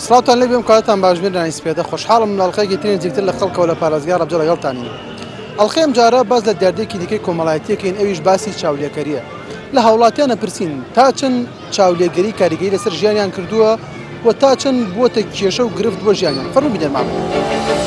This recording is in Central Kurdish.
سلااوان لێ بێم کاتتان باشبێنانی سپێدە خۆشحاڵم ناڵخەیەکی ترین نزیکتر لە خەڵکەوە لە پارێزگای ڕەبجە لەگەڵتانین. ئەڵخەی ئەم جارە باز لە دەردێکی دیکەی کۆمەڵایەتیەکەین ئەویش باسی چاولێکەریە. لە هاوڵاتیانە پرسین تا چەند چاولێگەری کاریگەری لەسەر ژیانیان کردووە و تا چەند بووەتە کێشە و گرفت بۆ ژیانیان. فەرموو بدەن مام.